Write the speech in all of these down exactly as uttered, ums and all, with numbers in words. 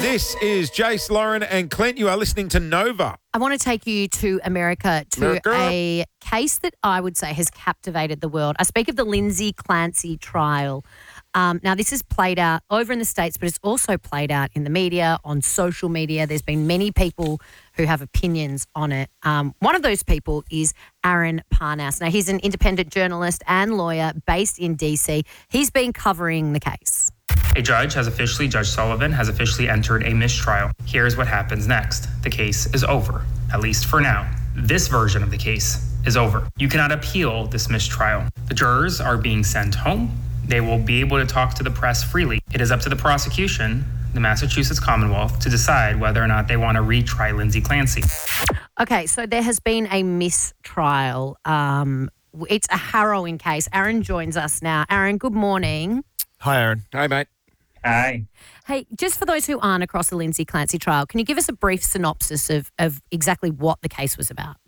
This is Jace, Lauren and Clint. You are listening to Nova. I want to take you to America to America. a case that I would say has captivated the world. I speak of the Lindsay Clancy trial. Um, now, this is played out over in the States, but it's also played out in the media, on social media. There's been many people who have opinions on it. Um, one of those people is Aaron Parnas. Now, he's an independent journalist and lawyer based in D C. He's been covering the case. A judge has officially, Judge Sullivan, has officially entered a mistrial. Here's what happens next. The case is over, at least for now. This version of the case is over. You cannot appeal this mistrial. The jurors are being sent home. They will be able to talk to the press freely. It is up to the prosecution, the Massachusetts Commonwealth, to decide whether or not they want to retry Lindsay Clancy. Okay, so there has been a mistrial. Um, it's a harrowing case. Aaron joins us now. Aaron, good morning. Hi, Aaron. Hey, mate. Aye. Hey, just for those who aren't across the Lindsay Clancy trial, can you give us a brief synopsis of, of exactly what the case was about?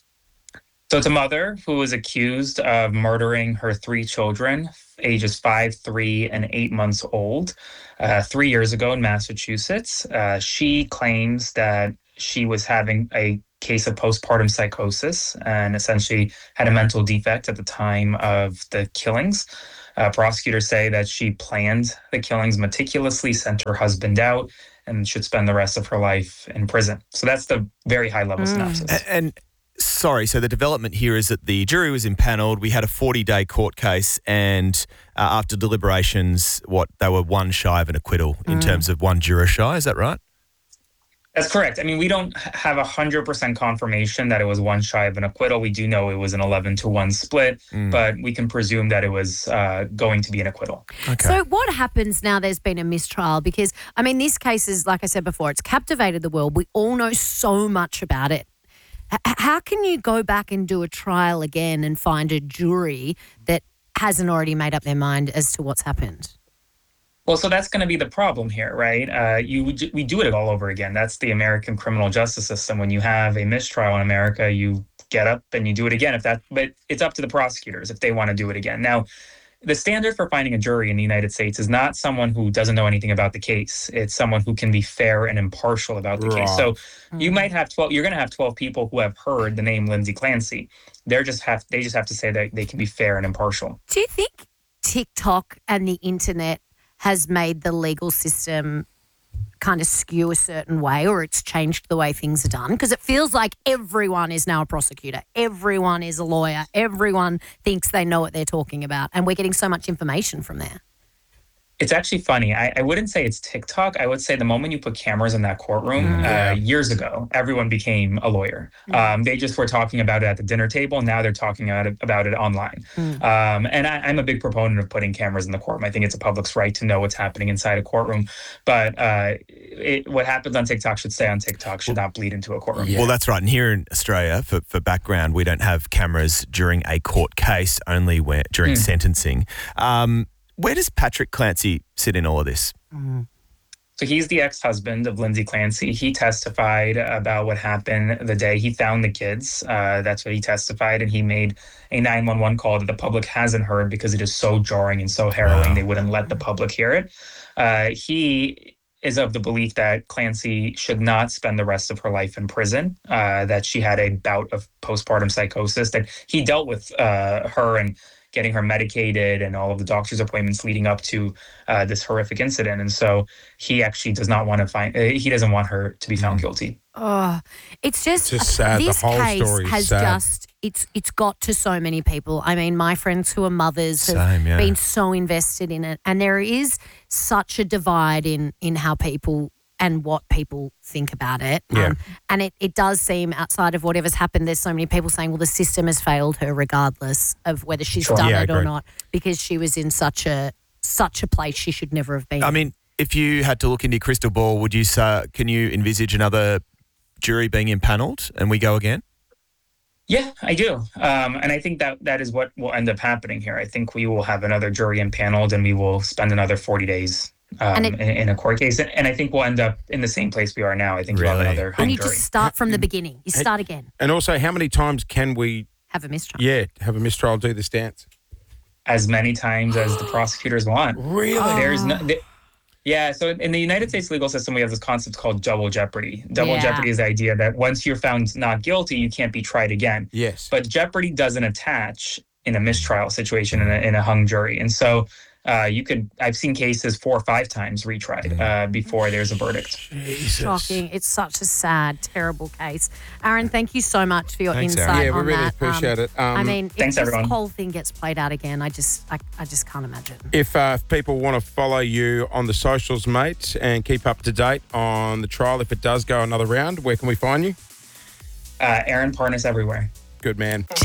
So it's a mother who was accused of murdering her three children, ages five, three, and eight months old, uh, three years ago in Massachusetts. Uh, she claims that she was having a case of postpartum psychosis and essentially had a mental defect at the time of the killings. Uh, prosecutors say that she planned the killings meticulously, sent her husband out, and should spend the rest of her life in prison. So that's the very high-level mm. synopsis. And, and sorry, so the development here is that the jury was impanelled. We had a forty-day court case, and uh, after deliberations, what they were one shy of an acquittal in mm. terms of one juror shy. Is that right? That's correct. I mean, we don't have one hundred percent confirmation that it was one shy of an acquittal. We do know it was an eleven to one split, mm. but we can presume that it was uh, going to be an acquittal. Okay. So what happens now there's been a mistrial? Because, I mean, this case is, like I said before, it's captivated the world. We all know so much about it. H- how can you go back and do a trial again and find a jury that hasn't already made up their mind as to what's happened? Well, so that's going to be the problem here, right? Uh, you we do it all over again. That's the American criminal justice system. When you have a mistrial in America, you get up and you do it again. If that, but it's up to the prosecutors if they want to do it again. Now, the standard for finding a jury in the United States is not someone who doesn't know anything about the case. It's someone who can be fair and impartial about the right. case. So mm-hmm. you might have twelve. You're going to have twelve people who have heard the name Lindsay Clancy. They're just have they just have to say that they can be fair and impartial. Do you think TikTok and the internet has made the legal system kind of skew a certain way, or it's changed the way things are done? Because it feels like everyone is now a prosecutor. Everyone is a lawyer. Everyone thinks they know what they're talking about. And we're getting so much information from there. It's actually funny. I, I wouldn't say it's TikTok. I would say the moment you put cameras in that courtroom mm, uh, years ago, everyone became a lawyer. Mm. Um, they just were talking about it at the dinner table. Now they're talking about it, about it online. Mm. Um, and I, I'm a big proponent of putting cameras in the courtroom. I think it's a public's right to know what's happening inside a courtroom. But uh, it, what happens on TikTok should stay on TikTok, should not bleed into a courtroom. Yeah. Well, that's right. And here in Australia, for, for background, we don't have cameras during a court case, only where, during mm. sentencing. Um, Where does Patrick Clancy sit in all of this? Mm-hmm. So he's the ex-husband of Lindsay Clancy. He testified about what happened the day he found the kids. Uh, that's what he testified. And he made a nine one one call that the public hasn't heard because it is so jarring and so harrowing. Wow. They wouldn't let the public hear it. Uh, he is of the belief that Clancy should not spend the rest of her life in prison, uh, that she had a bout of postpartum psychosis, that he dealt with uh, her and getting her medicated and all of the doctor's appointments leading up to uh, this horrific incident. And so he actually does not want to find, uh, he doesn't want her to be found mm. guilty. Oh, it's just, it's just sad. This the whole case story has sad. just, it's it's got to so many people. I mean, my friends who are mothers have Same, yeah. been so invested in it. And there is such a divide in, in how people and what people think about it. Yeah. Um, and it, it does seem, outside of whatever's happened, there's so many people saying, well, the system has failed her regardless of whether she's sure. done yeah, it or not, because she was in such a such a place she should never have been. I mean, if you had to look into your crystal ball, would you say, can you envisage another jury being impanelled and we go again? Yeah, I do. Um, and I think that that is what will end up happening here. I think we will have another jury impaneled and we will spend another forty days Um, it, in, in a court case. And I think we'll end up in the same place we are now. I think really? we'll have another hung And you jury. just start from the beginning. You start again. And also, how many times can we... Have a mistrial. Yeah, have a mistrial, do this dance? As many times as the prosecutors want. Really? Oh. There's no... There, Yeah, so in the United States legal system, we have this concept called double jeopardy. Double Yeah. jeopardy is the idea that once you're found not guilty, you can't be tried again. Yes. But jeopardy doesn't attach in a mistrial situation in a, in a hung jury. And so uh, you could, I've seen cases four or five times retried uh, before there's a verdict. Jesus. Shocking. It's such a sad, terrible case. Aaron, thank you so much for your Thanks, insight Aaron. Yeah, we on really that. appreciate it. Um, I mean, if thanks, this everyone. whole thing gets played out again, I just, I, I just can't imagine. If, uh, if people want to follow you on the socials, mate, and keep up to date on the trial, if it does go another round, where can we find you? Uh, Aaron Parnas everywhere. Good man.